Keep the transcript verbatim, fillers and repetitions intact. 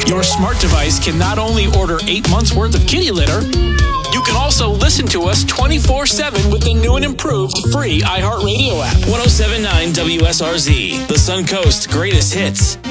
Your smart device can not only order eight months worth of kitty litter, you can also listen to us twenty-four seven with the new and improved free iHeartRadio app. one oh seven point nine W S R Z, the Suncoast greatest hits.